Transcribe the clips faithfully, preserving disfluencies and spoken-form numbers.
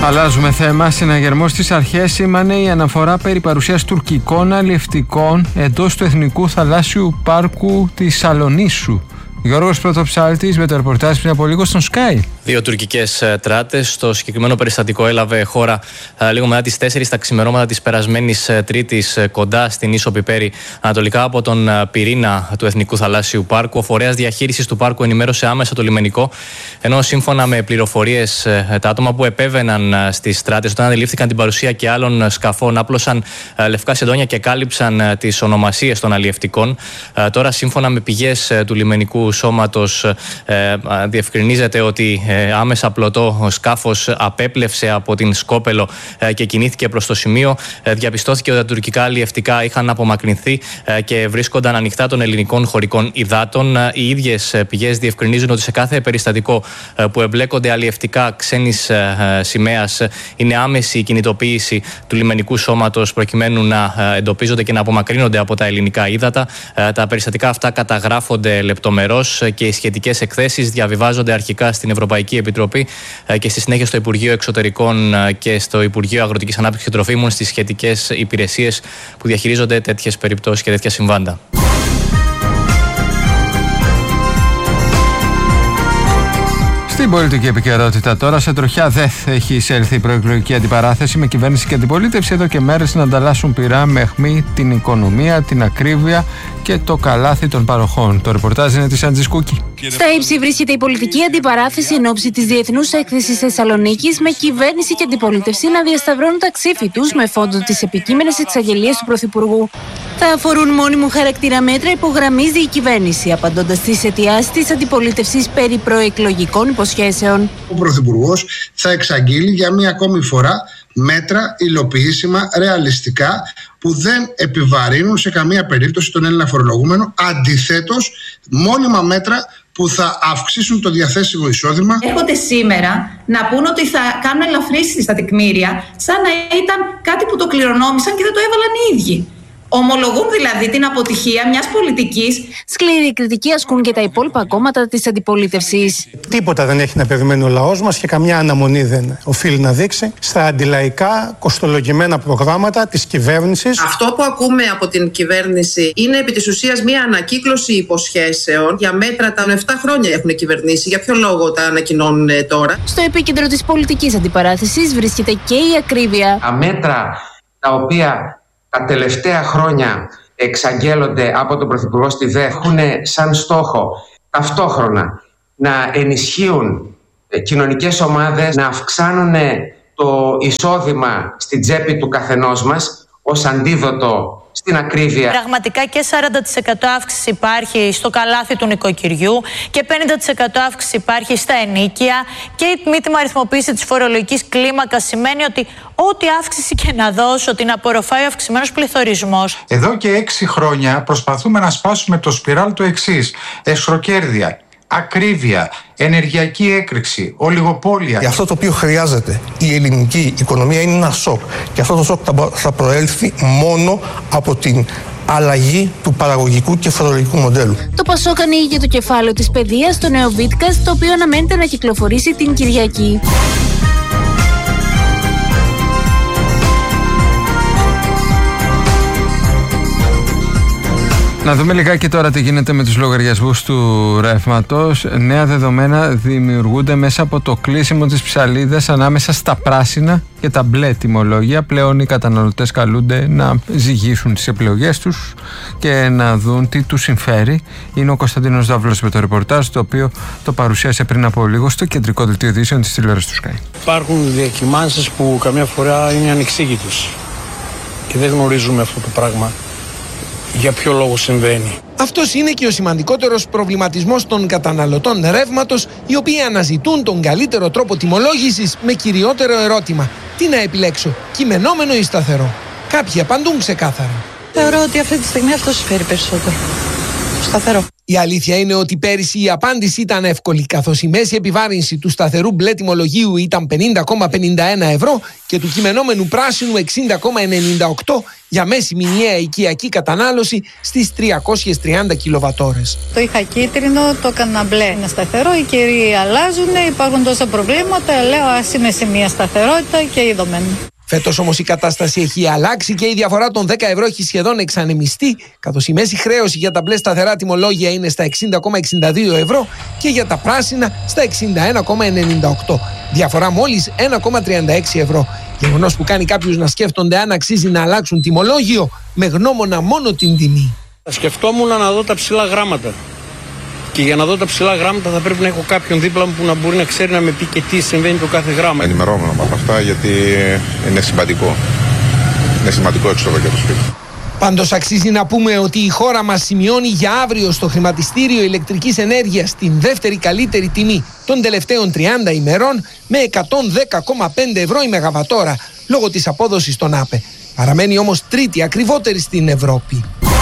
Αλλάζουμε θέμα. Συναγερμός στις αρχές σήμανε η αναφορά περί παρουσίας τουρκικών αλλιευτικών εντός του Εθνικού Θαλάσσιου Πάρκου της Σαλονίσου. Γιώργος Πρωτοψάλτης με το ρεπορτάζ πριν από λίγο στον Sky. Δύο τουρκικές τράτες. Το συγκεκριμένο περιστατικό έλαβε χώρα α, λίγο μετά τις τέσσερις τα ξημερώματα της περασμένης Τρίτης, κοντά στην Ίσο Πιπέρη, ανατολικά από τον πυρήνα του Εθνικού Θαλάσσιου Πάρκου. Ο φορέας διαχείρισης του πάρκου ενημέρωσε άμεσα το λιμενικό, ενώ σύμφωνα με πληροφορίες τα άτομα που επέβαιναν στις τράτες, όταν αντιλήφθηκαν την παρουσία και άλλων σκαφών, άπλωσαν λευκά σεντόνια και κάλυψαν τις ονομασίες των αλλιευτικών. Τώρα, σύμφωνα με πηγές του λιμενικού σώματος, διευκρινίζεται ότι άμεσα πλωτό σκάφος απέπλευσε από την Σκόπελο και κινήθηκε προς το σημείο. Διαπιστώθηκε ότι τα τουρκικά αλλιευτικά είχαν απομακρυνθεί και βρίσκονταν ανοιχτά των ελληνικών χωρικών υδάτων. Οι ίδιες πηγές διευκρινίζουν ότι σε κάθε περιστατικό που εμπλέκονται αλλιευτικά ξένης σημαίας είναι άμεση η κινητοποίηση του λιμενικού σώματος προκειμένου να εντοπίζονται και να απομακρύνονται από τα ελληνικά ύδατα. Τα περιστατικά αυτά καταγράφονται λεπτομερώς και οι σχετικές εκθέσεις διαβιβάζονται αρχικά στην Ευρωπαϊκή Επιτροπή και στη συνέχεια στο Υπουργείο Εξωτερικών και στο Υπουργείο Αγροτικής Ανάπτυξης και Τροφίμων, στις σχετικές υπηρεσίες που διαχειρίζονται τέτοιες περιπτώσεις και τέτοια συμβάντα. Στην πολιτική επικαιρότητα τώρα, σε τροχιά ΔΕΘ έχει εισέλθει η προεκλογική αντιπαράθεση, με κυβέρνηση και αντιπολίτευση εδώ και μέρες να ανταλλάσσουν πυρά με αιχμή την οικονομία, την ακρίβεια και το καλάθι των παροχών. Το ρεπορτάζ είναι της Αντζισκούκη. Στα ύψη βρίσκεται η πολιτική αντιπαράθεση εν ώψη της Διεθνούς Έκθεσης Θεσσαλονίκης, με κυβέρνηση και αντιπολίτευση να διασταυρώνουν τα ξύφη τους με φόντο τις επικείμενες εξαγγελίες του Πρωθυπουργού. Θα αφορούν μόνιμου χαρακτήρα μέτρα, υπογραμμίζει η κυβέρνηση, απαντώντας στις αιτιάσεις της αντιπολίτευσης περί προεκλογικών υποσχέσεων. Ο Πρωθυπουργός θα εξαγγείλει για μία ακόμη φορά μέτρα υλοποιήσιμα, ρεαλιστικά, που δεν επιβαρύνουν σε καμία περίπτωση τον Έλληνα φορολογούμενο. Αντιθέτως, μόνιμα μέτρα που θα αυξήσουν το διαθέσιμο εισόδημα. Έρχονται σήμερα να πούν ότι θα κάνουν ελαφρύσεις στα τεκμήρια, σαν να ήταν κάτι που το κληρονόμησαν και δεν το έβαλαν οι ίδιοι. Ομολογούν δηλαδή την αποτυχία μιας πολιτικής. Σκληρή κριτική ασκούν και τα υπόλοιπα κόμματα της αντιπολίτευσης. Τίποτα δεν έχει να περιμένει ο λαός μας και καμιά αναμονή δεν οφείλει να δείξει στα αντιλαϊκά, κοστολογημένα προγράμματα της κυβέρνησης. Αυτό που ακούμε από την κυβέρνηση είναι επί της ουσίας μια ανακύκλωση υποσχέσεων για μέτρα τα επτά χρόνια έχουν κυβερνήσει. Για ποιο λόγο τα ανακοινώνουν τώρα? Στο επίκεντρο της πολιτικής αντιπαράθεσης βρίσκεται και η ακρίβεια. Τα μέτρα τα οποία τα τελευταία χρόνια εξαγγέλλονται από τον Πρωθυπουργό στη ΔΕΘ έχουν σαν στόχο ταυτόχρονα να ενισχύουν κοινωνικές ομάδες, να αυξάνουν το εισόδημα στην τσέπη του καθενός μας ως αντίδοτο στην ακρίβεια. Πραγματικά και σαράντα τοις εκατό αύξηση υπάρχει στο καλάθι του νοικοκυριού και πενήντα τοις εκατό αύξηση υπάρχει στα ενίκια, και η μη τιμαριθμοποίηση της φορολογικής κλίμακας σημαίνει ότι ό,τι αύξηση και να δώσω την απορροφάει ο αυξημένος πληθωρισμός. Εδώ και έξι χρόνια προσπαθούμε να σπάσουμε το σπιράλ του εξής: εσχροκέρδεια, ακρίβεια, ενεργειακή έκρηξη, ολιγοπόλια. Και αυτό το οποίο χρειάζεται η ελληνική οικονομία είναι ένα σοκ. Και αυτό το σοκ θα προέλθει μόνο από την αλλαγή του παραγωγικού και φορολογικού μοντέλου. Το Πασόκ ανοίγει το κεφάλαιο της παιδείας στο νέο Βίτκας, το οποίο αναμένεται να κυκλοφορήσει την Κυριακή. Να δούμε λιγάκι τώρα τι γίνεται με τους λογαριασμούς του ρεύματος. Νέα δεδομένα δημιουργούνται μέσα από το κλείσιμο της ψαλίδας ανάμεσα στα πράσινα και τα μπλε τιμολόγια. Πλέον οι καταναλωτές καλούνται να ζυγίσουν τις επιλογές τους και να δουν τι τους συμφέρει. Είναι ο Κωνσταντίνος Δαύλος με το ρεπορτάζ, το οποίο το παρουσίασε πριν από λίγο στο κεντρικό δελτίο ειδήσεων της τηλεόρασης του Sky. Υπάρχουν διακυμάνσεις που καμιά φορά είναι ανεξήγητες και δεν γνωρίζουμε αυτό το πράγμα. Για ποιο λόγο συμβαίνει. Αυτός είναι και ο σημαντικότερος προβληματισμός των καταναλωτών ρεύματος, οι οποίοι αναζητούν τον καλύτερο τρόπο τιμολόγησης με κυριότερο ερώτημα: τι να επιλέξω, κειμενόμενο ή σταθερό? Κάποιοι απαντούν ξεκάθαρα: θεωρώ ότι αυτή τη στιγμή αυτό συμφέρει περισσότερο. Σταθερό. Η αλήθεια είναι ότι πέρυσι η απάντηση ήταν εύκολη, καθώς η μέση επιβάρυνση του σταθερού μπλε τιμολογίου ήταν πενήντα κόμμα πενήντα ένα ευρώ και του κειμενόμενου πράσινου εξήντα κόμμα ενενήντα οκτώ για μέση μηνιαία οικιακή κατανάλωση στις τριακόσιες τριάντα κιλοβατόρες. Το είχα κίτρινο, το έκανα μπλε. Είναι σταθερό, οι καιροί αλλάζουν, υπάρχουν τόσα προβλήματα. Λέω ας είναι σε μια σταθερότητα και είδομεν. Φέτος όμως η κατάσταση έχει αλλάξει και η διαφορά των δέκα ευρώ έχει σχεδόν εξανεμιστεί, καθώς η μέση χρέωση για τα μπλε σταθερά τιμολόγια είναι στα εξήντα κόμμα εξήντα δύο ευρώ και για τα πράσινα στα εξήντα ένα κόμμα ενενήντα οκτώ. Διαφορά μόλις ένα κόμμα τριάντα έξι ευρώ. Γεγονός που κάνει κάποιους να σκέφτονται αν αξίζει να αλλάξουν τιμολόγιο με γνώμονα μόνο την τιμή. Σκεφτόμουν να δω τα ψηλά γράμματα. Και για να δω τα ψηλά γράμματα θα πρέπει να έχω κάποιον δίπλα μου που να μπορεί να ξέρει να με πει και τι συμβαίνει το κάθε γράμμα. Ενημερώνω από αυτά γιατί είναι σημαντικό. Είναι σημαντικό έξοδο για το σπίτι. Πάντως αξίζει να πούμε ότι η χώρα μας σημειώνει για αύριο στο χρηματιστήριο ηλεκτρικής ενέργειας την δεύτερη καλύτερη τιμή των τελευταίων τριάντα ημερών με εκατόν δέκα κόμμα πέντε ευρώ η μεγαβατόρα λόγω της απόδοσης των ΑΠΕ. Παραμένει όμως τρίτη ακριβότερη στην Ευρώπη.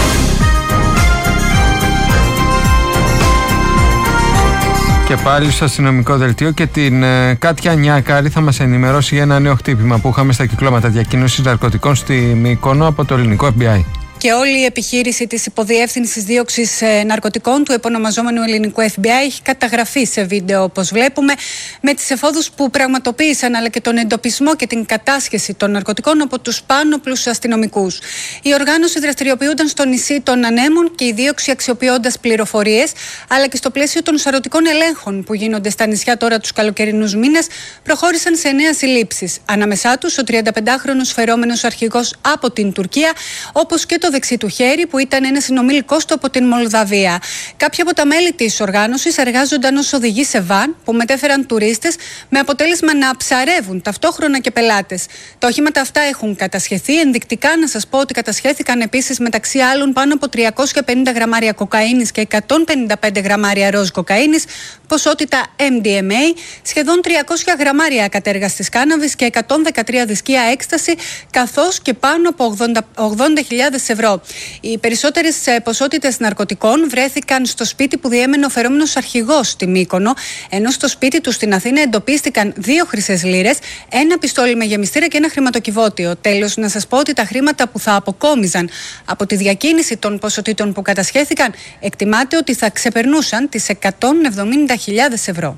Και πάλι στο αστυνομικό δελτίο και την ε, Κάτια Νιάκαρη θα μας ενημερώσει για ένα νέο χτύπημα που είχαμε στα κυκλώματα διακίνησης ναρκωτικών στη Μύκονο από το ελληνικό εφ μπι άι. Και όλη η επιχείρηση της υποδιεύθυνσης δίωξης ναρκωτικών του επωνομαζόμενου ελληνικού εφ μπι άι έχει καταγραφεί σε βίντεο, όπως βλέπουμε, με τις εφόδους που πραγματοποίησαν αλλά και τον εντοπισμό και την κατάσχεση των ναρκωτικών από τους πάνωπλους αστυνομικούς. Η οργάνωση δραστηριοποιούνταν στο νησί των Ανέμων και η δίωξη αξιοποιώντας πληροφορίες, αλλά και στο πλαίσιο των σαρωτικών ελέγχων που γίνονται στα νησιά τώρα τους καλοκαιρινούς μήνες, προχώρησαν σε νέα συλλήψεις. Ανάμεσά τους ο τριανταπεντάχρονος φερόμενος αρχηγός από την Τουρκία, όπως και το δεξί του χέρι που ήταν ένα συνομιλικός του από την Μολδαβία. Κάποια από τα μέλη της οργάνωσης εργάζονταν ως οδηγοί σε βαν που μετέφεραν τουρίστες με αποτέλεσμα να ψαρεύουν ταυτόχρονα και πελάτες. Τα οχήματα αυτά έχουν κατασχεθεί. Ενδεικτικά να σας πω ότι κατασχέθηκαν επίσης μεταξύ άλλων πάνω από τριακόσια πενήντα γραμμάρια κοκαίνης και εκατόν πενήντα πέντε γραμμάρια ροζ κοκαίνης, ποσότητα εμ ντι εμ έι, σχεδόν τριακόσια γραμμάρια ακατέργαστης κάναβης και εκατόν δεκατρία δισκία έκσταση, καθώς και πάνω από ογδόντα χιλιάδες ευρώ. Οι περισσότερες ποσότητες ναρκωτικών βρέθηκαν στο σπίτι που διέμενε ο φερόμενος αρχηγός στη Μύκονο, ενώ στο σπίτι του στην Αθήνα εντοπίστηκαν δύο χρυσές λίρες, ένα πιστόλι με γεμιστήρα και ένα χρηματοκιβώτιο. Τέλος, να σας πω ότι τα χρήματα που θα αποκόμιζαν από τη διακίνηση των ποσοτήτων που κατασχέθηκαν εκτιμάται ότι θα ξεπερνούσαν τις εκατόν εβδομήντα χιλιάδες ευρώ.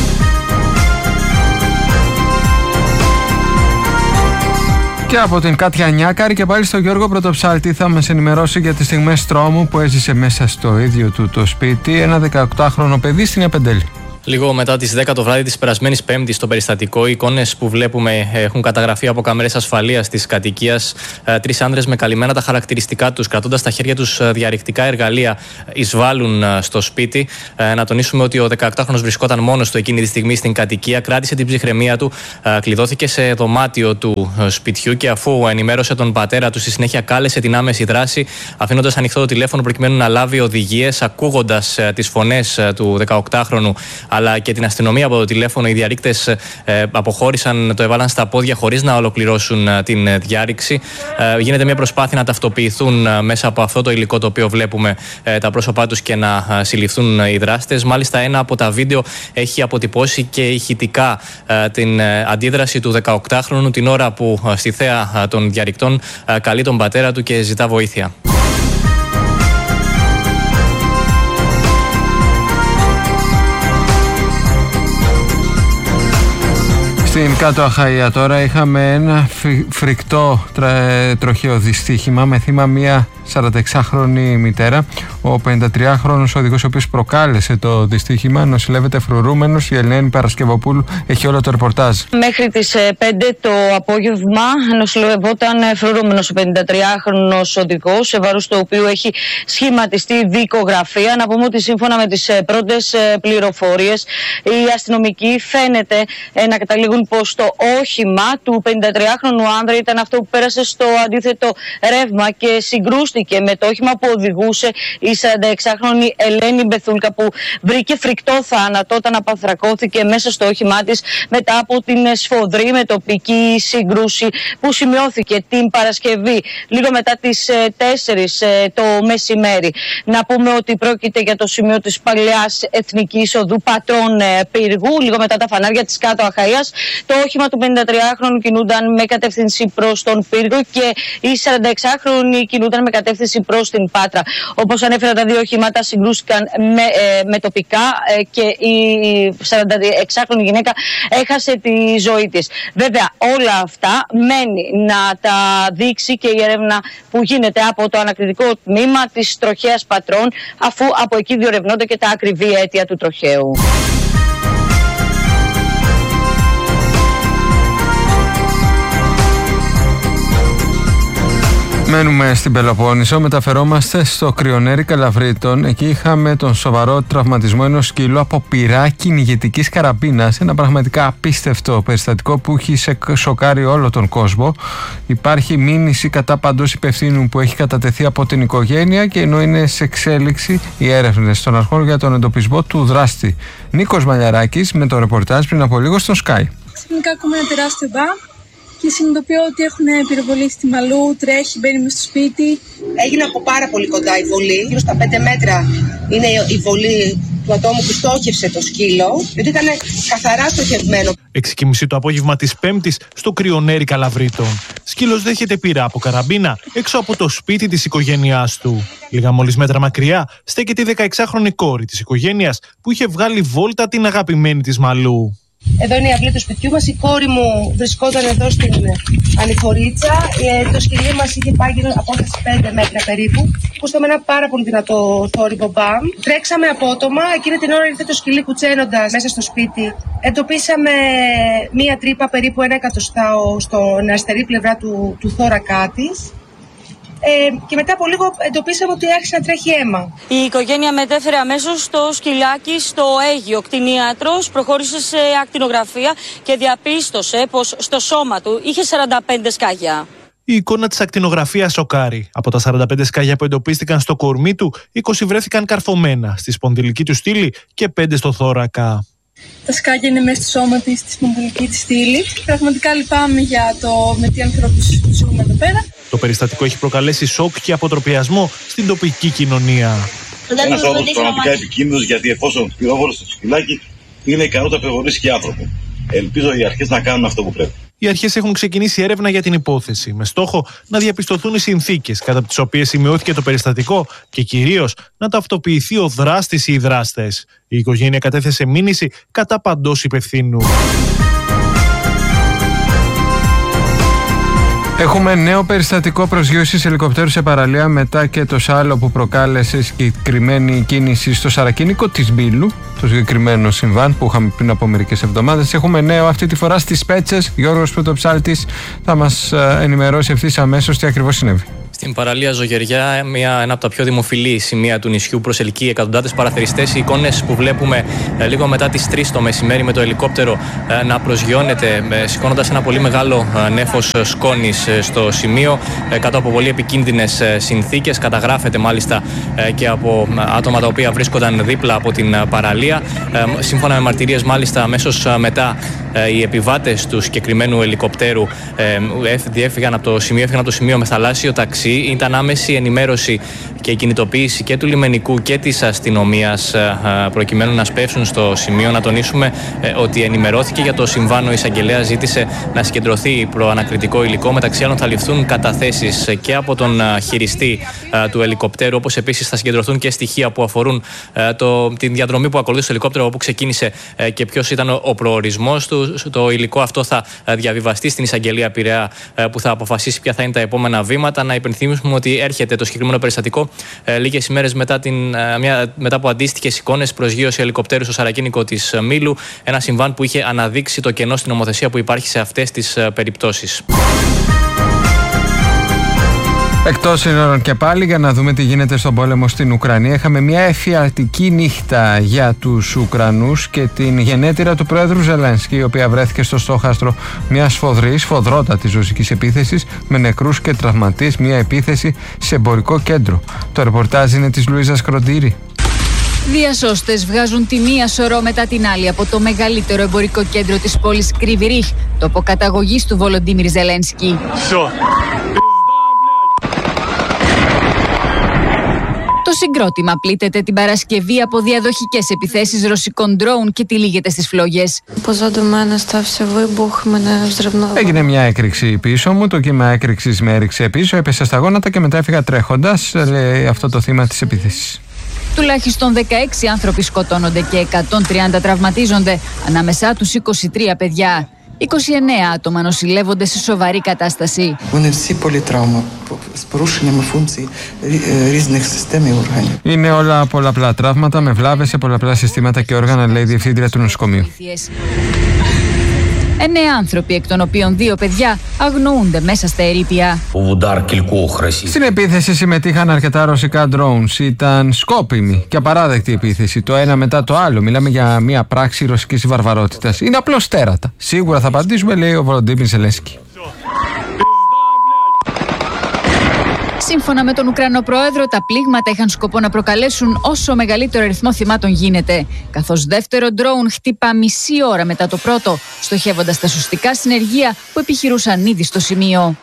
Και από την Κάτια Νιάκαρη και πάλι στο Γιώργο Πρωτοψάλτη θα μας ενημερώσει για τις στιγμές τρόμου που έζησε μέσα στο ίδιο του το σπίτι ένα δεκαοκτάχρονο παιδί στην Επεντέλη. Λίγο μετά τις δέκα το βράδυ της περασμένης Πέμπτης στο περιστατικό, οι εικόνες που βλέπουμε έχουν καταγραφεί από καμερές ασφαλείας της κατοικίας. Ε, τρεις άνδρες με καλυμμένα τα χαρακτηριστικά τους, κρατώντας στα χέρια τους διαρρηκτικά εργαλεία, εισβάλλουν στο σπίτι. Ε, να τονίσουμε ότι ο δεκαοκτάχρονος βρισκόταν μόνος του εκείνη τη στιγμή στην κατοικία, κράτησε την ψυχραιμία του, ε, κλειδώθηκε σε δωμάτιο του σπιτιού και αφού ενημέρωσε τον πατέρα του, στη συνέχεια κάλεσε την άμεση δράση, αφήνοντας ανοιχτό το τηλέφωνο προκειμένου να λάβει οδηγίες, ακούγοντας ε, τις φωνές ε, του δεκαοκτάχρονου αλλά και την αστυνομία από το τηλέφωνο. Οι διαρρήκτες ε, αποχώρησαν, το έβαλαν στα πόδια χωρίς να ολοκληρώσουν ε, την ε, διάρρηξη. Ε, γίνεται μια προσπάθεια να ταυτοποιηθούν ε, μέσα από αυτό το υλικό το οποίο βλέπουμε ε, τα πρόσωπά τους και να ε, συλληφθούν ε, οι δράστες. Μάλιστα, ένα από τα βίντεο έχει αποτυπώσει και ηχητικά ε, την ε, αντίδραση του δεκαοκτάχρονου την ώρα που ε, στη θέα ε, των διαρρηκτών ε, καλεί τον πατέρα του και ζητά βοήθεια. Στην Κάτω Αχαΐα τώρα είχαμε ένα φρικτό τροχαίο δυστύχημα με θύμα μία σαρανταεξάχρονη μητέρα. Ο πενηντατριάχρονος οδηγός, ο οποίος προκάλεσε το δυστύχημα, νοσηλεύεται φρουρούμενος. Η Ελένη Παρασκευοπούλου έχει όλο το ρεπορτάζ. Μέχρι τις πέντε το απόγευμα νοσηλευόταν φρουρούμενος ο πενηντατριάχρονος οδηγός, σε βάρος του οποίου έχει σχηματιστεί δικογραφία. Να πούμε ότι σύμφωνα με τις πρώτες πληροφορίες, οι αστυνομικοί φαίνεται να καταλήγουν πως το όχημα του πενηντατριάχρονου άνδρα ήταν αυτό που πέρασε στο αντίθετο ρεύμα και συγκρούστηκε στάθηκε με το όχημα που οδηγούσε η σαρανταεξάχρονη Ελένη Μπεθούλκα, που βρήκε φρικτό θάνατο όταν απανθρακώθηκε μέσα στο όχημά της μετά από την σφοδρή μετοπική σύγκρουση που σημειώθηκε την Παρασκευή λίγο μετά τις τέσσερις το μεσημέρι. Να πούμε ότι πρόκειται για το σημείο της παλαιάς Εθνικής Οδού Πατρών Πύργου, λίγο μετά τα φανάρια της Κάτω Αχαΐας. Το όχημα του πενηντατριάχρονου κινούνταν με κατεύθυνση προς τον Πύργο και η σαρανταεξάχρονη κινούνταν με κατεύθυνση προς την Πάτρα. Όπως ανέφερα, τα δύο οχήματα συγκρούστηκαν με, ε, με τοπικά ε, και η σαρανταεξάχρονη γυναίκα έχασε τη ζωή της. Βέβαια, όλα αυτά μένει να τα δείξει και η έρευνα που γίνεται από το ανακριτικό τμήμα της τροχέας Πατρών, αφού από εκεί διερευνώνται και τα ακριβή αίτια του τροχαίου. Μένουμε στην Πελοπόννησο, μεταφερόμαστε στο Κρυονέρι Καλαβρίτων. Εκεί είχαμε τον σοβαρό τραυματισμό ενός σκύλου από πυρά κυνηγητικής καραμπίνας. Ένα πραγματικά απίστευτο περιστατικό που έχει σοκάρει όλο τον κόσμο. Υπάρχει μήνυση κατά παντός υπευθύνου που έχει κατατεθεί από την οικογένεια, και ενώ είναι σε εξέλιξη οι έρευνες των αρχών για τον εντοπισμό του δράστη. Νίκος Μαλιαράκης με το ρεπορτάζ πριν από λίγο στον Sky. Ξαφνικά ακούμε ένα τεράστιο μπαμ και συνειδητοποιώ ότι έχουν πυροβολήσει τη Μαλού, τρέχει, μπαίνει μες στο σπίτι. Έγινε από πάρα πολύ κοντά η βολή, γύρω στα πέντε μέτρα είναι η βολή του ατόμου που στόχευσε το σκύλο, γιατί ήταν καθαρά στοχευμένο. έξι και μισή το απόγευμα της Πέμπτης στο Κρυονέρι Καλαβρίτων. Σκύλος δέχεται πυρά από καραμπίνα έξω από το σπίτι της οικογένειάς του. Λίγα μόλις μέτρα μακριά στέκεται η δεκαεξάχρονη κόρη της οικογένειας που είχε βγάλει βόλτα την αγαπημένη της Μαλού. Εδώ είναι η αυλή του σπιτιού μας. Η κόρη μου βρισκόταν εδώ στην ανηφορίτσα. Το σκυλί μας είχε πάει γύρω από πέντε μέτρα περίπου. Ακούσαμε ένα πάρα πολύ δυνατό θόρυβο μπαμ. Τρέξαμε απότομα. Εκείνη την ώρα ήρθε το σκυλί κουτσένοντας μέσα στο σπίτι. Εντοπίσαμε μία τρύπα περίπου ένα εκατοστάο στην αριστερή πλευρά του, του θώρακά της. Ε, και μετά από λίγο εντοπίσαμε ότι άρχισε να τρέχει αίμα. Η οικογένεια μετέφερε αμέσως το σκυλάκι στο Αίγυο. Κτηνίατρος προχώρησε σε ακτινογραφία και διαπίστωσε πως στο σώμα του είχε σαράντα πέντε σκάγια. Η εικόνα της ακτινογραφίας σοκάρει. Από τα σαράντα πέντε σκάγια που εντοπίστηκαν στο κορμί του, είκοσι βρέθηκαν καρφωμένα στη σπονδυλική του στήλη και πέντε στο θώρακα. Τα σκάγια είναι μέσα στο σώμα της, στη σπονδυλική της στήλη. Πραγματικά λυπάμαι για το με τι ανθρώπους ζούμε εδώ πέρα. Το περιστατικό έχει προκαλέσει σοκ και αποτροπιασμό στην τοπική κοινωνία. Ένας άνθρωπος πραγματικά επικίνδυνος, γιατί εφόσον πυροβόλησε το σκυλάκι, είναι ικανό να πυροβολήσει και άνθρωπο. Ελπίζω οι αρχές να κάνουν αυτό που πρέπει. Οι αρχές έχουν ξεκινήσει έρευνα για την υπόθεση, με στόχο να διαπιστωθούν οι συνθήκες κατά τις οποίες σημειώθηκε το περιστατικό και κυρίως να ταυτοποιηθεί ο δράστης ή οι δράστες. Η οικογένεια κατέθεσε μήνυση κατά παντός υπευθύνου. Έχουμε νέο περιστατικό προσγείωσης ελικοπτέρου σε παραλία μετά και το σάλο που προκάλεσε συγκεκριμένη κίνηση στο σαρακίνικο της Μπύλου, το συγκεκριμένο συμβάν που είχαμε πριν από μερικές εβδομάδες. Έχουμε νέο αυτή τη φορά στις Πέτσες. Γιώργος Πρωτοψάλτης θα μας ενημερώσει ευθύς αμέσως τι ακριβώς συνέβη. Στην παραλία Ζωγεριά, μια, ένα από τα πιο δημοφιλή σημεία του νησιού, προσελκύει εκατοντάδες παραθεριστές. Οι εικόνες που βλέπουμε ε, λίγο μετά τις τρεις το μεσημέρι με το ελικόπτερο ε, να προσγειώνεται, ε, σηκώνοντας ένα πολύ μεγάλο ε, νέφος σκόνης ε, στο σημείο, ε, κάτω από πολύ επικίνδυνες ε, συνθήκες. Καταγράφεται μάλιστα ε, και από ε, άτομα τα οποία βρίσκονταν δίπλα από την ε, παραλία. Ε, σύμφωνα με μαρτυρίες, μάλιστα, αμέσως ε, μετά ε, οι επιβάτες του συγκεκριμένου ελικοπτέρου ε, διέφυγαν από το σημείο, έφυγαν από το σημείο με θαλάσσιο ταξί. Ήταν άμεση ενημέρωση και η κινητοποίηση και του λιμενικού και της αστυνομίας προκειμένου να σπεύσουν στο σημείο. Να τονίσουμε ότι ενημερώθηκε για το συμβάν. Ο εισαγγελέας ζήτησε να συγκεντρωθεί προανακριτικό υλικό. Μεταξύ άλλων θα ληφθούν καταθέσεις και από τον χειριστή του ελικοπτέρου, όπως επίσης θα συγκεντρωθούν και στοιχεία που αφορούν το, την διαδρομή που ακολούθησε το ελικόπτερο, όπου ξεκίνησε και ποιος ήταν ο προορισμός του. Το υλικό αυτό θα διαβιβαστεί στην εισαγγελία Πειραιά, που θα αποφασίσει ποια θα είναι τα επόμενα βήματα. Να υπενθυμίσουμε ότι έρχεται το συγκεκριμένο περιστατικό ε, λίγες ημέρες μετά, την, ε, μια, μετά από αντίστοιχες εικόνες προσγείωση ελικοπτέρου στο σαρακίνικο της Μήλου. Ένα συμβάν που είχε αναδείξει το κενό στην νομοθεσία που υπάρχει σε αυτές τις ε, περιπτώσεις. Εκτός σύνορων και πάλι, για να δούμε τι γίνεται στον πόλεμο στην Ουκρανία. Είχαμε μια εφιαλτική νύχτα για τους Ουκρανούς και την γενέτειρα του πρόεδρου Ζελένσκι, η οποία βρέθηκε στο στόχαστρο μιας σφοδρής, σφοδρότατης ρωσικής επίθεσης με νεκρούς και τραυματίες, μια επίθεση σε εμπορικό κέντρο. Το ρεπορτάζ είναι της Λουίζας Κροντήρη. Διασώστες βγάζουν τη μία σωρό μετά την άλλη από το μεγαλύτερο εμπορικό κέντρο της πόλης Κρυβιρίχ, τόπο καταγωγής του Βολοντίμιρ Ζελένσκι. Το συγκρότημα πλήττεται την Παρασκευή από διαδοχικές επιθέσεις ρωσικών ντρόουν και τυλίγεται στις φλόγες. Έγινε μια έκρηξη πίσω μου, το κύμα έκρηξης με έριξε πίσω, έπεσε στα γόνατα και μετά έφυγα τρέχοντας, λέει αυτό το θύμα της επίθεσης. Τουλάχιστον δεκαέξι άνθρωποι σκοτώνονται και εκατόν τριάντα τραυματίζονται, ανάμεσά τους είκοσι τρία παιδιά. είκοσι εννέα άτομα νοσηλεύονται σε σοβαρή κατάσταση. Είναι όλα πολλαπλά τραύματα με βλάβες σε πολλαπλά συστήματα και όργανα, λέει η διευθύντρια του νοσοκομείου. Εννέα άνθρωποι, εκ των οποίων δύο παιδιά, αγνοούνται μέσα στα ερείπια. Στην επίθεση συμμετείχαν αρκετά ρωσικά drones. Ήταν σκόπιμη και απαράδεκτη επίθεση. Το ένα μετά το άλλο. Μιλάμε για μια πράξη ρωσικής βαρβαρότητας. Είναι απλώς τέρατα. Σίγουρα θα απαντήσουμε, λέει ο Βολοντίμιρ Ζελένσκι. Σύμφωνα με τον Ουκρανό πρόεδρο, τα πλήγματα είχαν σκοπό να προκαλέσουν όσο μεγαλύτερο αριθμό θυμάτων γίνεται. Καθώς δεύτερο ντρόουν χτύπα μισή ώρα μετά το πρώτο, στοχεύοντας τα σωστικά συνεργεία που επιχειρούσαν ήδη στο σημείο.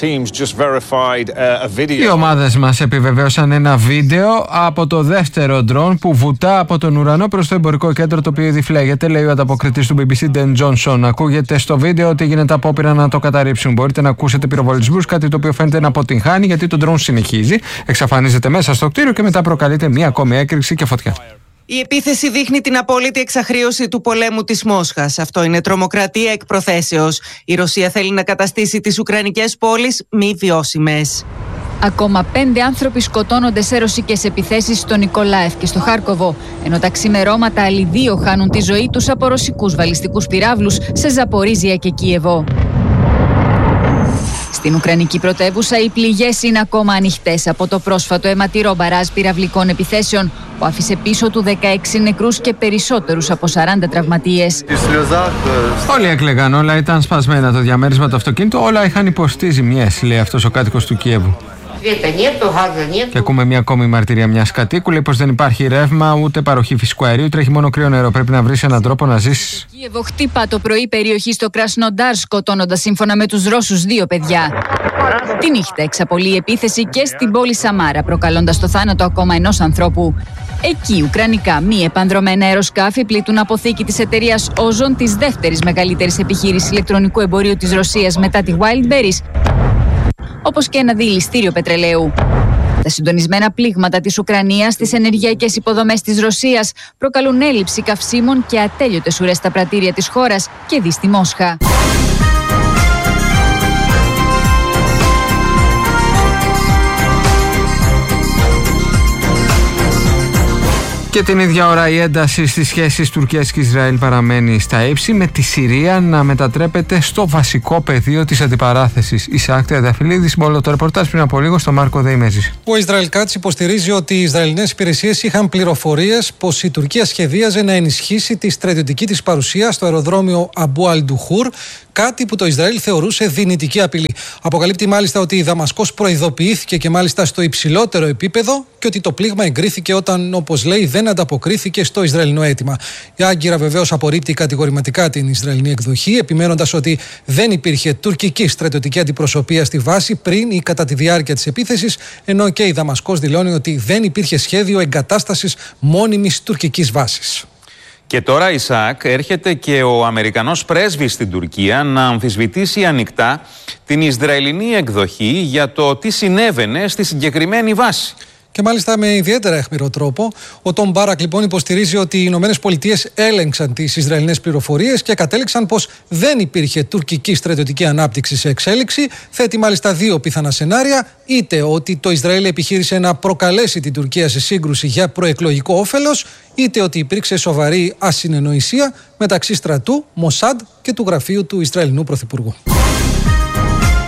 Οι ομάδες μας επιβεβαίωσαν ένα βίντεο από το δεύτερο ντρόουν που βουτά από τον ουρανό προς το εμπορικό κέντρο, το οποίο ήδη φλέγεται, λέει ο ανταποκριτής του μπι μπι σι Dan Johnson. Ακούγεται στο βίντεο ότι γίνεται απόπειρα να το καταρρύψουν. Μπορείτε να ακούσετε πυροβολισμούς, κάτι το οποίο φαίνεται να αποτυγχάνει γιατί το ντρόουν συνεχίζει, εξαφανίζεται μέσα στο κτίριο και μετά προκαλείται μία ακόμη έκρηξη και φωτιά. Η επίθεση δείχνει την απόλυτη εξαχρίωση του πολέμου της Μόσχας. Αυτό είναι τρομοκρατία εκ προθέσεως. Η Ρωσία θέλει να καταστήσει τις ουκρανικές πόλεις μη βιώσιμες. Ακόμα πέντε άνθρωποι σκοτώνονται σε ρωσικές επιθέσεις στο Νικολάεφ και στο Χάρκοβο, ενώ τα ξημερώματα άλλοι δύο χάνουν τη ζωή τους από ρωσικούς βαλιστικούς πυράβλους σε Ζαπορίζια και Κίεβο. Στην Ουκρανική πρωτεύουσα οι πληγές είναι ακόμα ανοιχτές από το πρόσφατο αιματηρό μπαράζ πυραυλικών επιθέσεων που άφησε πίσω του δεκαέξι νεκρούς και περισσότερους από σαράντα τραυματίες. Όλοι έκλαιγαν, όλα ήταν σπασμένα. Το διαμέρισμα του αυτοκίνητου, όλα είχαν υποστεί ζημιές, λέει αυτός ο κάτοικος του Κιέβου. Και ακούμε μια ακόμη μαρτυρία μιας κατοίκου, λέει πως δεν υπάρχει ρεύμα ούτε παροχή φυσικού αερίου, τρέχει μόνο κρύο νερό. Πρέπει να βρεις έναν τρόπο να ζήσεις. Κίεβο χτύπα το πρωί περιοχή στο Κρασνοντάρ, σκοτώνοντας σύμφωνα με τους Ρώσους δύο παιδιά. Τη νύχτα εξαπολύει επίθεση και στην πόλη Σαμάρα, προκαλώντας το θάνατο ακόμα ενός ανθρώπου. Εκεί, ουκρανικά μη επανδρομένα αεροσκάφη πλήττουν αποθήκη της εταιρείας Ozon, της δεύτερης μεγαλύτερης επιχείρησης ηλεκτρονικού εμπορίου της Ρωσίας μετά τη Wildberries, όπως και ένα διηλιστήριο πετρελαίου. Τα συντονισμένα πλήγματα της Ουκρανίας στις ενεργειακές υποδομές της Ρωσίας προκαλούν έλλειψη καυσίμων και ατέλειωτες ουρές στα πρατήρια της χώρας και δι στη Μόσχα. Και την ίδια ώρα η ένταση στις σχέσεις Τουρκίας και Ισραήλ παραμένει στα ύψη, με τη Συρία να μετατρέπεται στο βασικό πεδίο της αντιπαράθεσης. Ισαάκ Τριανταφυλλίδης με όλο το ρεπορτάζ πριν από λίγο στο Μάρκο Δεϊμέζη. Ο Ισραήλ Κάτς υποστηρίζει ότι οι Ισραηλινές υπηρεσίες είχαν πληροφορίες πως η Τουρκία σχεδίαζε να ενισχύσει τη στρατιωτική της παρουσία στο αεροδρόμιο Αμπού Αλ-Ντουχούρ, κάτι που το Ισραήλ θεωρούσε δυνητική απειλή. Αποκαλύπτει μάλιστα ότι η Δαμασκός προειδοποιήθηκε και μάλιστα στο υψηλότερο επίπεδο και ότι το πλήγμα εγκρίθηκε όταν, όπως λέει, δεν ανταποκρίθηκε στο Ισραηλινό αίτημα. Η Άγκυρα βεβαίως απορρίπτει κατηγορηματικά την Ισραηλινή εκδοχή, επιμένοντας ότι δεν υπήρχε τουρκική στρατιωτική αντιπροσωπεία στη βάση πριν ή κατά τη διάρκεια της επίθεσης, ενώ και η Δαμασκός δηλώνει ότι δεν υπήρχε σχέδιο εγκατάστασης μόνιμης τουρκικής βάσης. Και τώρα, Ισαάκ, έρχεται και ο Αμερικανός πρέσβης στην Τουρκία να αμφισβητήσει ανοιχτά την Ισραηλινή εκδοχή για το τι συνέβαινε στη συγκεκριμένη βάση. Και μάλιστα με ιδιαίτερα αιχμηρό τρόπο. Ο Τόμ Μπάρακ λοιπόν υποστηρίζει ότι οι Ηνωμένες Πολιτείες έλεγξαν τις Ισραηλινές πληροφορίες και κατέληξαν πως δεν υπήρχε τουρκική στρατιωτική ανάπτυξη σε εξέλιξη. Θέτει μάλιστα δύο πιθανά σενάρια. Είτε ότι το Ισραήλ επιχείρησε να προκαλέσει την Τουρκία σε σύγκρουση για προεκλογικό όφελος, είτε ότι υπήρξε σοβαρή ασυνεννοησία μεταξύ στρατού, Μοσάντ και του γραφείου του Ισραηλινού Πρωθυπουργού.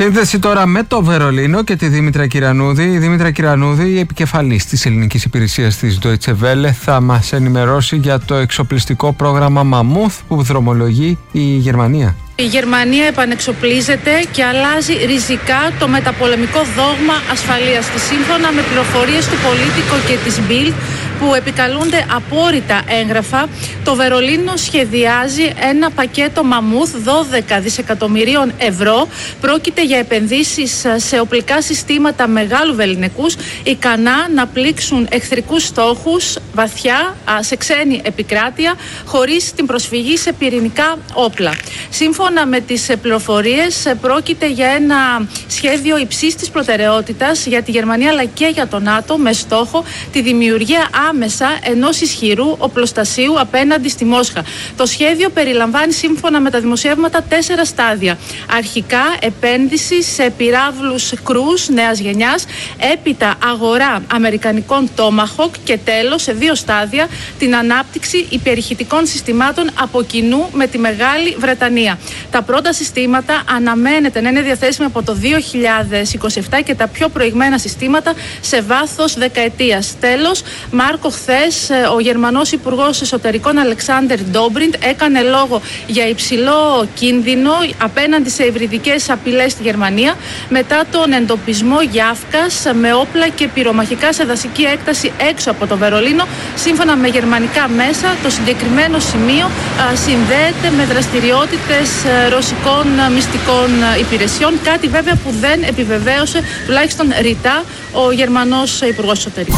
Σύνδεση τώρα με το Βερολίνο και τη Δήμητρα Κυρανούδη. Η Δήμητρα Κυρανούδη, η επικεφαλής της ελληνικής υπηρεσίας της Deutsche Welle, θα μας ενημερώσει για το εξοπλιστικό πρόγραμμα Μαμούθ που δρομολογεί η Γερμανία. Η Γερμανία επανεξοπλίζεται και αλλάζει ριζικά το μεταπολεμικό δόγμα ασφαλείας της. Σύμφωνα με πληροφορίες του Πολίτικο και της Bild, που επικαλούνται απόρριτα έγγραφα, το Βερολίνο σχεδιάζει ένα πακέτο Μαμούθ δώδεκα δισεκατομμυρίων ευρώ. Πρόκειται για επενδύσεις σε οπλικά συστήματα μεγάλου βεληνικούς, ικανά να πλήξουν εχθρικούς στόχους βαθιά σε ξένη επικράτεια, χωρίς την προσφυγή σε πυρηνικά όπλα. Σύμφωνα με τις πληροφορίες, πρόκειται για ένα σχέδιο υψής της προτεραιότητας για τη Γερμανία αλλά και για το ΝΑΤΟ, με στόχο τη δημιουργία άμεσα ενός ισχυρού οπλοστασίου απέναντι στη Μόσχα. Το σχέδιο περιλαμβάνει, σύμφωνα με τα δημοσιεύματα, τέσσερα στάδια. Αρχικά, επένδυση σε πυράβλους κρούς νέας γενιάς, έπειτα αγορά αμερικανικών Tomahawk και τέλος, σε δύο στάδια, την ανάπτυξη υπερηχητικών συστημάτων από κοινού με τη Μεγάλη Βρετανία. Τα πρώτα συστήματα αναμένεται να είναι διαθέσιμα από το δύο χιλιάδες είκοσι επτά και τα πιο προηγμένα συστήματα σε βάθος δεκαετίας. Τέλος, Μάρκο, χθες ο Γερμανός Υπουργός Εσωτερικών Αλεξάντερ Ντόμπριντ έκανε λόγο για υψηλό κίνδυνο απέναντι σε υβριδικές απειλές στη Γερμανία μετά τον εντοπισμό γιάφκας με όπλα και πυρομαχικά σε δασική έκταση έξω από το Βερολίνο. Σύμφωνα με γερμανικά μέσα, το συγκεκριμένο σημείο α, συνδέεται με δραστηριότητες ρωσικών μυστικών υπηρεσιών, κάτι βέβαια που δεν επιβεβαίωσε τουλάχιστον ρητά ο Γερμανός Υπουργός Εσωτερικών.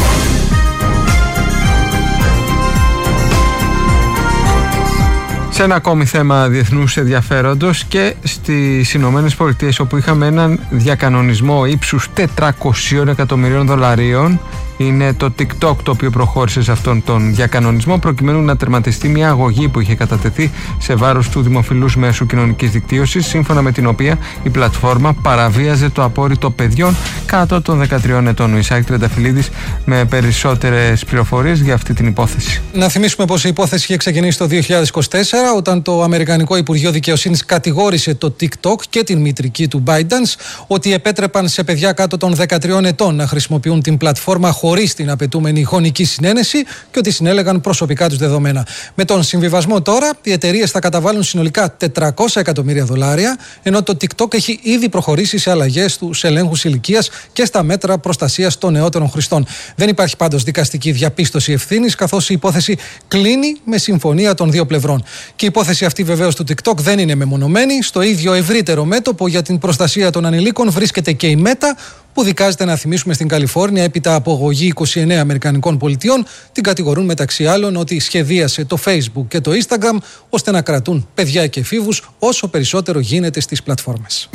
Σε ένα ακόμη θέμα διεθνούς ενδιαφέροντος, και στις Ηνωμένες Πολιτείες, όπου είχαμε έναν διακανονισμό ύψους τετρακοσίων εκατομμυρίων δολαρίων. Είναι το TikTok το οποίο προχώρησε σε αυτόν τον διακανονισμό προκειμένου να τερματιστεί μια αγωγή που είχε κατατεθεί σε βάρος του δημοφιλούς μέσου κοινωνικής δικτύωσης, σύμφωνα με την οποία η πλατφόρμα παραβίαζε το απόρριτο παιδιών κάτω των δεκατριών ετών. Ο Ισάκ Τρενταφυλλίδης με περισσότερες πληροφορίες για αυτή την υπόθεση. Να θυμίσουμε πως η υπόθεση είχε ξεκινήσει το δύο χιλιάδες είκοσι τέσσερα, όταν το Αμερικανικό Υπουργείο Δικαιοσύνης κατηγόρησε το TikTok και την μητρική του ByteDance ότι επέτρεπαν σε παιδιά κάτω των δεκατριών ετών να χρησιμοποιούν την πλατφόρμα χωρίς την απαιτούμενη γονική συνένεση και ότι συνέλεγαν προσωπικά τους δεδομένα. Με τον συμβιβασμό τώρα, οι εταιρείες θα καταβάλουν συνολικά τετρακόσια εκατομμύρια δολάρια, ενώ το TikTok έχει ήδη προχωρήσει σε αλλαγές στους ελέγχους ηλικίας και στα μέτρα προστασίας των νεότερων χρηστών. Δεν υπάρχει πάντως δικαστική διαπίστωση ευθύνης, καθώς η υπόθεση κλείνει με συμφωνία των δύο πλευρών. Και η υπόθεση αυτή βεβαίως του TikTok δεν είναι μεμονωμένη. Στο ίδιο ευρύτερο μέτωπο για την προστασία των ανηλίκων βρίσκεται και η Meta, που δικάζεται, να θυμίσουμε, στην Καλιφόρνια έπειτα από αγωγή είκοσι εννέα Αμερικανικών πολιτιών. Την κατηγορούν μεταξύ άλλων ότι σχεδίασε το Facebook και το Instagram ώστε να κρατούν παιδιά και εφήβους όσο περισσότερο γίνεται στις πλατφόρμες.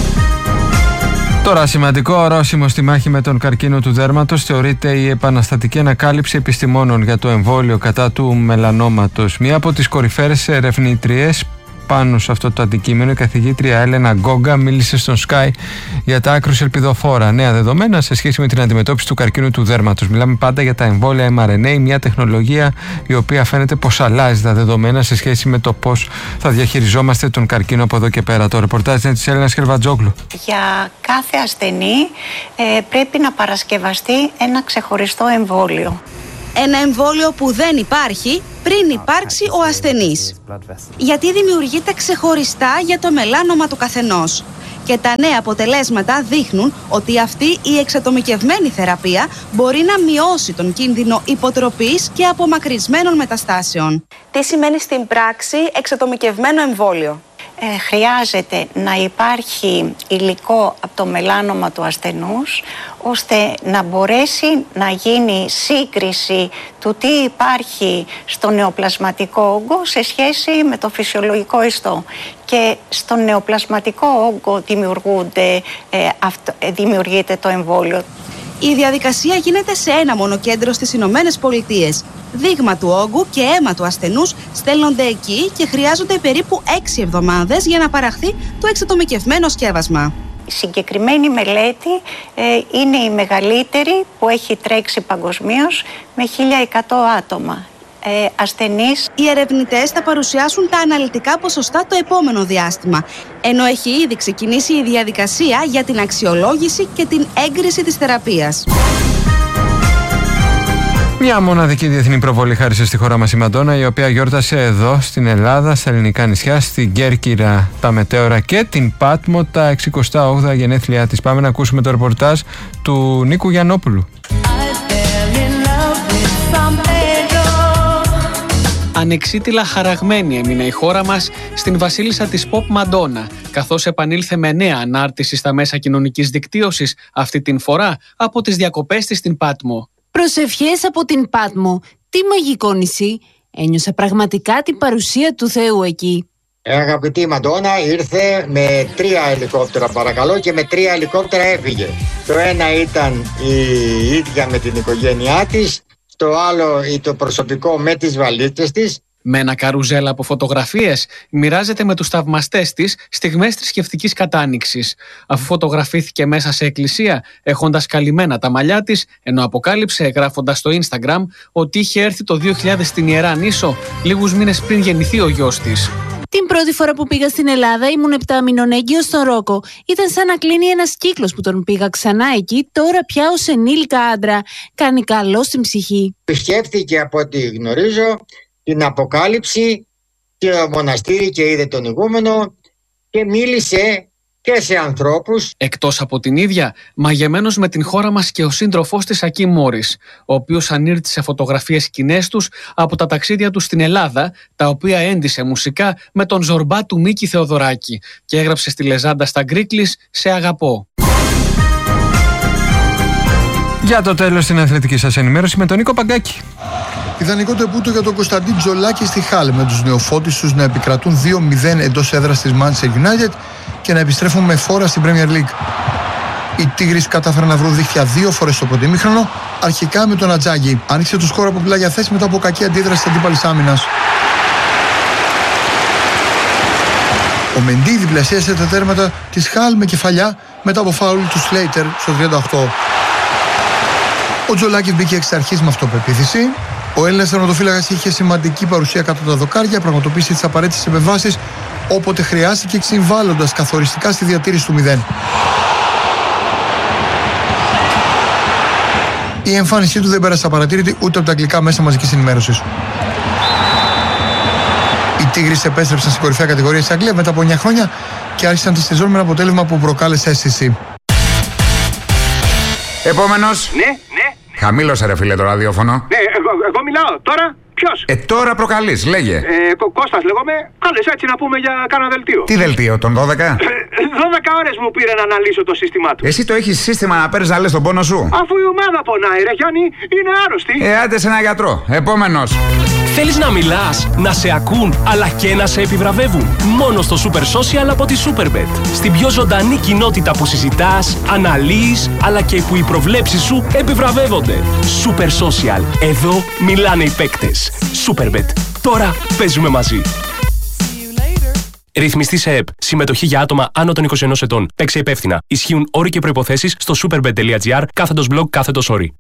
Τώρα, σημαντικό ορόσημο στη μάχη με τον καρκίνο του δέρματος θεωρείται η επαναστατική ανακάλυψη επιστημόνων για το εμβόλιο κατά του μελανόματος. Μία από τις κορυφαίες ερευνήτριες πάνω σε αυτό το αντικείμενο, η καθηγήτρια Έλενα Γκόγκα, μίλησε στον Sky για τα άκρως ελπιδοφόρα νέα δεδομένα σε σχέση με την αντιμετώπιση του καρκίνου του δέρματος. Μιλάμε πάντα για τα εμβόλια εμ αρ εν έι, μια τεχνολογία η οποία φαίνεται πως αλλάζει τα δεδομένα σε σχέση με το πώς θα διαχειριζόμαστε τον καρκίνο από εδώ και πέρα. Το ρεπορτάζ είναι της Έλενας Χερβατζόγλου. Για κάθε ασθενή ε, πρέπει να παρασκευαστεί ένα ξεχωριστό εμβόλιο. Ένα εμβόλιο που δεν υπάρχει πριν υπάρξει ο ασθενής. Γιατί δημιουργείται ξεχωριστά για το μελάνομα του καθενός. Και τα νέα αποτελέσματα δείχνουν ότι αυτή η εξατομικευμένη θεραπεία μπορεί να μειώσει τον κίνδυνο υποτροπής και απομακρυσμένων μεταστάσεων. Τι σημαίνει στην πράξη εξατομικευμένο εμβόλιο? Ε, χρειάζεται να υπάρχει υλικό από το μελάνομα του ασθενούς, ώστε να μπορέσει να γίνει σύγκριση του τι υπάρχει στο νεοπλασματικό όγκο σε σχέση με το φυσιολογικό ιστό. Και στο νεοπλασματικό όγκο δημιουργούνται, ε, αυτο, ε, δημιουργείται το εμβόλιο. Η διαδικασία γίνεται σε ένα μόνο κέντρο στις Ηνωμένες Πολιτείες. Δείγμα του όγκου και αίμα του ασθενούς στέλνονται εκεί και χρειάζονται περίπου έξι εβδομάδες για να παραχθεί το εξατομικευμένο σκεύασμα. Η συγκεκριμένη μελέτη ε, είναι η μεγαλύτερη που έχει τρέξει παγκοσμίως με χίλια εκατό άτομα. ε, ασθενείς. Οι ερευνητές θα παρουσιάσουν τα αναλυτικά ποσοστά το επόμενο διάστημα, ενώ έχει ήδη ξεκινήσει η διαδικασία για την αξιολόγηση και την έγκριση της θεραπείας. Μια μοναδική διεθνή προβολή χάρισε στη χώρα μας η Μαντόνα, η οποία γιόρτασε εδώ στην Ελλάδα, στα ελληνικά νησιά, στην Κέρκυρα, τα Μετέωρα και την Πάτμο, τα εξηκοστά όγδοα γενέθλιά της. Πάμε να ακούσουμε το ρεπορτάζ του Νίκου Γιαννόπουλου. Ανεξίτηλα χαραγμένη έμεινε η χώρα μας στην βασίλισσα της pop Μαντόνα, καθώς επανήλθε με νέα ανάρτηση στα μέσα κοινωνικής δικτύωσης, αυτή την φορά από τις διακοπές της στην Πάτμο. Προσευχές από την Πάτμο. Τι μαγικό νησί. Ένιωσα πραγματικά την παρουσία του Θεού εκεί. Ε, αγαπητή Μαντόνα ήρθε με τρία ελικόπτερα παρακαλώ και με τρία ελικόπτερα έφυγε. Το ένα ήταν η ίδια με την οικογένειά της, το άλλο το προσωπικό με τις βαλίτσες της. Με ένα καρουζέλ από φωτογραφίες μοιράζεται με τους θαυμαστές της στιγμές θρησκευτικής κατάνοιξης, αφού φωτογραφήθηκε μέσα σε εκκλησία έχοντας καλυμμένα τα μαλλιά της, ενώ αποκάλυψε γράφοντας στο Instagram ότι είχε έρθει το δύο χιλιάδες στην Ιερά Νήσο λίγους μήνες πριν γεννηθεί ο γιος της. Την πρώτη φορά που πήγα στην Ελλάδα ήμουν επτά μηνών έγκυος στον Ρόκο. Ήταν σαν να κλείνει ένας κύκλος που τον πήγα ξανά εκεί, τώρα πια ως ενήλικα άντρα. Κάνει καλό στην ψυχή. Επισκέφθηκε από ό,τι γνωρίζω την αποκάλυψη και το μοναστήρι και είδε τον ηγούμενο και μίλησε και σε ανθρώπους. Εκτός από την ίδια, μαγεμένος με την χώρα μας και ο σύντροφός της Ακή Μόρις, ο οποίος ανήρτησε φωτογραφίες σκηνές τους από τα ταξίδια του στην Ελλάδα, τα οποία έντυσε μουσικά με τον Ζορμπά του Μίκη Θεοδωράκη και έγραψε στη λεζάντα στα Γκρίκλης «Σε αγαπώ». Για το τέλος στην αθλητική σας ενημέρωση με τον Νίκο Παγκάκη. Ιδανικό τεπούτο για τον Κωνσταντίν Τζολάκη στη Χάλ, με τους νεοφώτισους να επικρατούν δύο μηδέν εντός έδρας της Manchester United και να επιστρέφουν με φόρα στην Premier League. Οι Τίγρεις κατάφεραν να βρουν δίχτυα δύο φορές στο πρώτο ημίχρονο, αρχικά με τον Ατζάγη. Άνοιξε τους χώρο από πλάγια θέση μετά από κακή αντίδραση της αντίπαλης άμυνας. Ο Μεντί διπλασίασε τα τέρματα της Χάλ με κεφαλιά μετά από φάουλ του Σλέιτερ στο τριάντα οκτώ. Ο Τζολάκης μπήκε εξ αρχής με αυτοπεποίθηση. Ο Έλληνας τερματοφύλακας είχε σημαντική παρουσία κατά τα δοκάρια, πραγματοποίησε τις απαραίτητες επεμβάσεις όποτε χρειάστηκε, συμβάλλοντας καθοριστικά στη διατήρηση του μηδέν. Η εμφάνισή του δεν πέρασε απαρατήρητη ούτε από τα αγγλικά μέσα μαζικής ενημέρωσης. Οι Τίγρεις επέστρεψαν στην κορυφαία κατηγορία της Αγγλίας μετά από εννιά χρόνια και άρχισαν τη σεζόν με ένα αποτέλεσμα που προκάλεσε αίσθηση. Επόμενος. Ναι, ναι. Χαμήλωσε ρε φίλε το ραδιόφωνο. Ναι, εγώ, εγώ μιλάω. Τώρα ποιος? Ε, τώρα προκαλείς, λέγε. Ε, Κω- Κώστας λέγομαι. Κάλες έτσι να πούμε για κάνα δελτίο. Τι δελτίο, τον δώδεκα? Ε, δώδεκα ώρες μου πήρε να αναλύσω το σύστημά του. Εσύ το έχεις σύστημα να παίρνεις να λες τον πόνο σου? Αφού η ομάδα πονάει ρε Γιάννη, είναι άρρωστη. Ε, άντε σε ένα γιατρό. Επόμενος. Θέλεις να μιλάς, να σε ακούν, αλλά και να σε επιβραβεύουν? Μόνο στο Super Social από τη Superbet. Στην πιο ζωντανή κοινότητα που συζητάς, αναλύεις, αλλά και που οι προβλέψεις σου επιβραβεύονται. Super Social. Εδώ μιλάνε οι παίκτες. Superbet. Τώρα παίζουμε μαζί. Ρυθμιστή σε ΕΠ. Συμμετοχή για άτομα άνω των είκοσι ενός ετών. Παίξε υπεύθυνα. Ισχύουν όροι και προϋποθέσεις στο superbet.gr κάθετος blog κάθετος όροι.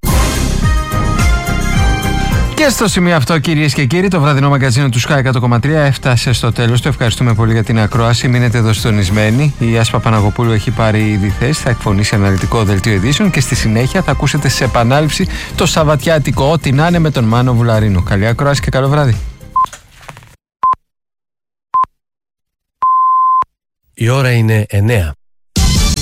Και στο σημείο αυτό, κυρίες και κύριοι, το βραδινό μαγκαζίνο του Sky εκατό κόμμα τρία έφτασε στο τέλος του. Ευχαριστούμε πολύ για την ακρόαση. Μείνετε εδώ συντονισμένοι. Η Άσπα Παναγοπούλου έχει πάρει ήδη θέση. Θα εκφωνήσει αναλυτικό δελτίο ειδήσεων και στη συνέχεια θα ακούσετε σε επανάληψη το Σαββατιάτικο Ό,τι να είναι με τον Μάνο Βουλαρίνο. Καλή ακρόαση και καλό βράδυ. Η ώρα είναι εννιά.